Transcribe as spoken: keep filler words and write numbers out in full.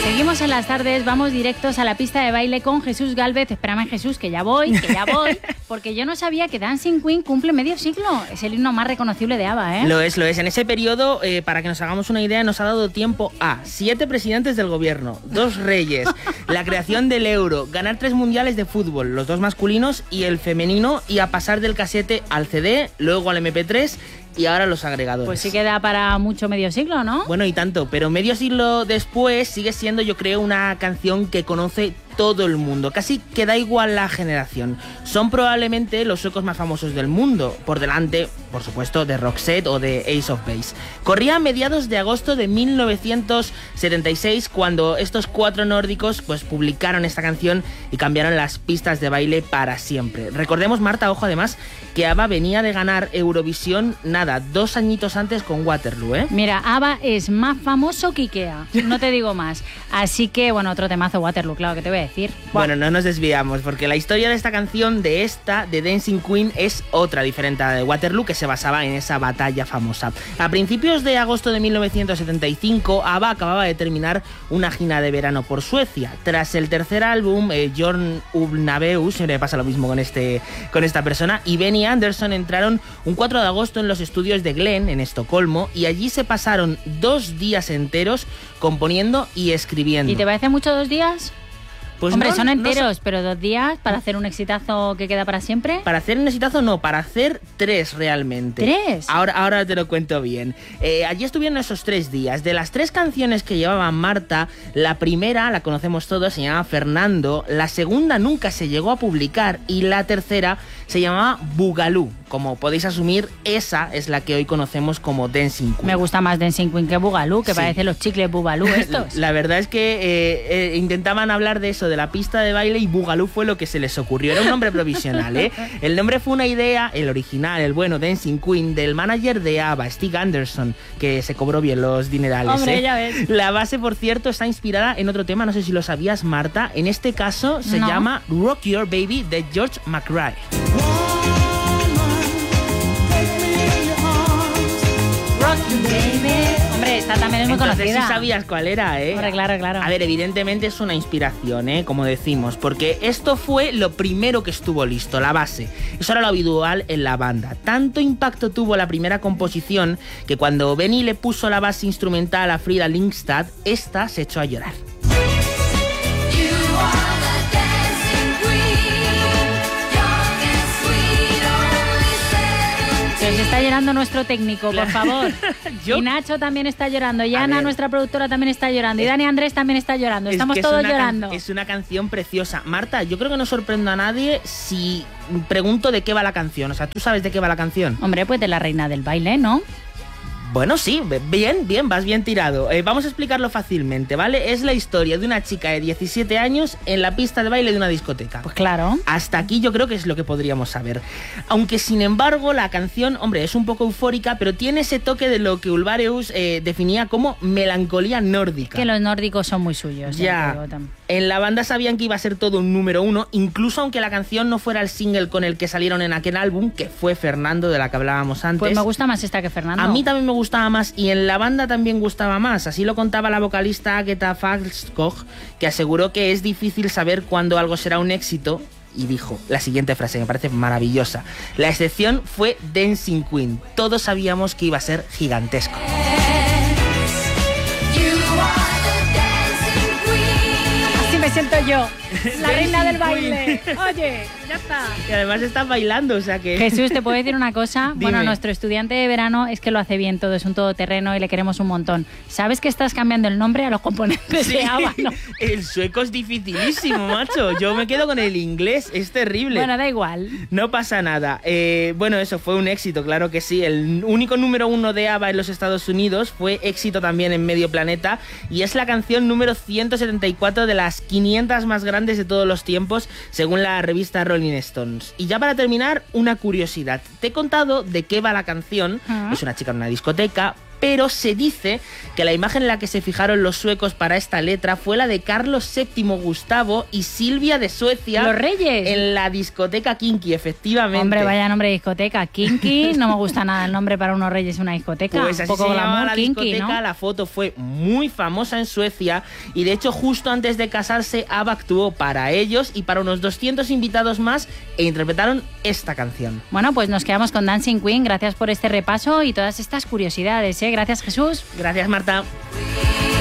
Seguimos en las tardes, vamos directos a la pista de baile con Jesús Gálvez. Espérame, Jesús, que ya voy, que ya voy, porque yo no sabía que Dancing Queen cumple medio siglo. Es el himno más reconocible de ABBA, ¿eh? Lo es, lo es. En ese periodo, eh, para que nos hagamos una idea, nos ha dado tiempo a siete presidentes del gobierno, dos reyes, la creación del euro, ganar tres mundiales de fútbol, los dos masculinos y el femenino, y a pasar del casete al C D, luego al eme pe tres y ahora los agregadores. Pues sí queda para mucho medio siglo, ¿no? Bueno, y tanto, pero medio siglo después sigue siendo, yo creo, una canción que conoce todo el mundo, casi que da igual la generación. Son probablemente los suecos más famosos del mundo, por delante, por supuesto, de Roxette o de Ace of Base. Corría a mediados de agosto de mil novecientos setenta y seis cuando estos cuatro nórdicos pues publicaron esta canción y cambiaron las pistas de baile para siempre. Recordemos, Marta, ojo además, que ABBA venía de ganar Eurovisión, nada, dos añitos antes con Waterloo, ¿eh? Mira, ABBA es más famoso que IKEA, no te digo más. Así que, bueno, otro temazo, Waterloo, claro que te voy a decir. Bueno, no nos desviamos, porque la historia de esta canción, de esta, de Dancing Queen, es otra diferente a la de Waterloo, que se basaba en esa batalla famosa. A principios de agosto de mil novecientos setenta y cinco, ABBA acababa de terminar una gira de verano por Suecia. Tras el tercer álbum, eh, Jorn Ulvaeus, siempre me pasa lo mismo con, este, con esta persona, y Benny Andersson entraron un cuatro de agosto en los estudios de Glen, en Estocolmo, y allí se pasaron dos días enteros componiendo y escribiendo. ¿Y te parece mucho dos días? Pues Hombre, no, son enteros, no sé. pero dos días para hacer un exitazo que queda para siempre. Para hacer un exitazo no, para hacer tres realmente. ¿Tres? Ahora, ahora te lo cuento bien. Eh, allí estuvieron esos tres días. De las tres canciones que llevaba Marta, la primera, la conocemos todos, se llamaba Fernando, la segunda nunca se llegó a publicar y la tercera se llamaba Boogaloo. Como podéis asumir, esa es la que hoy conocemos como Dancing Queen. Me gusta más Dancing Queen que Boogaloo, que Sí. parece los chicles Boogaloo estos. La verdad es que eh, eh, intentaban hablar de eso, de la pista de baile, y Boogaloo fue lo que se les ocurrió. Era un nombre provisional, ¿eh? El nombre fue una idea, el original, el bueno, Dancing Queen, del manager de ABBA, Stig Andersson, que se cobró bien los dinerales. Hombre, ¿eh? ya ves. La base, por cierto, está inspirada en otro tema, no sé si lo sabías, Marta. En este caso se No. llama Rock Your Baby, de George McRae. Hombre, esta también es muy Entonces conocida. sí sabías cuál era, ¿eh? Hombre, claro, claro. A ver, evidentemente es una inspiración, ¿eh? Como decimos, porque esto fue lo primero que estuvo listo, la base. Eso era lo habitual en la banda. Tanto impacto tuvo la primera composición que cuando Benny le puso la base instrumental a Frida Lindstad, esta se echó a llorar. Se está llorando nuestro técnico, por favor. ¿Yo? Y Nacho también está llorando. Y A Ana, ver. nuestra productora, también está llorando. Y Es- Dani Andrés también está llorando. Es Estamos que es todos una can- llorando. Es una canción preciosa. Marta, yo creo que no sorprendo a nadie si pregunto de qué va la canción. O sea, ¿tú sabes de qué va la canción? Hombre, pues de la reina del baile, ¿no? Bueno, sí, bien, bien, vas bien tirado. Eh, vamos a explicarlo fácilmente, ¿vale? Es la historia de una chica de diecisiete años en la pista de baile de una discoteca. Pues claro. Hasta aquí yo creo que es lo que podríamos saber. Aunque, sin embargo, la canción, hombre, es un poco eufórica, pero tiene ese toque de lo que Ulvaeus eh, definía como melancolía nórdica. Que los nórdicos son muy suyos. Ya. te digo, tam- En la banda sabían que iba a ser todo un número uno, incluso aunque la canción no fuera el single con el que salieron en aquel álbum, que fue Fernando, de la que hablábamos antes. Pues me gusta más esta que Fernando. A mí también me gustaba más, y en la banda también gustaba más. Así lo contaba la vocalista Agneta Falskog, que aseguró que es difícil saber cuándo algo será un éxito, y dijo la siguiente frase, que me parece maravillosa: la excepción fue Dancing Queen. Todos sabíamos que iba a ser gigantesco. Así me siento yo, la reina del Dancing baile. Queen. Oye, ya está. Y además están bailando, o sea que... Jesús, ¿te puedo decir una cosa? Dime. Bueno, nuestro estudiante de verano es que lo hace bien todo, es un todoterreno y le queremos un montón. ¿Sabes que estás cambiando el nombre a los componentes Sí, de ABBA, no? el sueco es dificilísimo, macho. Yo me quedo con el inglés, es terrible. Bueno, da igual. No pasa nada. Eh, bueno, eso fue un éxito, claro que sí. El único número uno de ABBA en los Estados Unidos, fue éxito también en medio planeta, y es la canción número ciento setenta y cuatro de las quinientas más grandes de todos los tiempos, según la revista Rolling Stones. Y ya para terminar, una curiosidad. Te he contado de qué va la canción. Ah. Es una chica en una discoteca, pero se dice que la imagen en la que se fijaron los suecos para esta letra fue la de Carlos séptimo Gustavo y Silvia de Suecia. ¡Los reyes! En la discoteca Kinky, efectivamente. Hombre, vaya nombre de discoteca. Kinky, no me gusta nada el nombre para unos reyes en una discoteca. Pues así un poco se llamaba glamour, la kinky, discoteca, ¿no? La foto fue muy famosa en Suecia y de hecho justo antes de casarse ABBA actuó para ellos y para unos doscientos invitados más e interpretaron esta canción. Bueno, pues nos quedamos con Dancing Queen. Gracias por este repaso y todas estas curiosidades, ¿eh? Gracias, Jesús. Gracias, Marta.